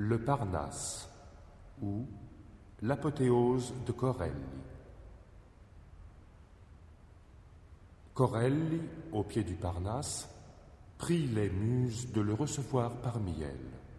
Le Parnasse ou l'apothéose de Corelli. Corelli, au pied du Parnasse, prie les muses de le recevoir parmi elles.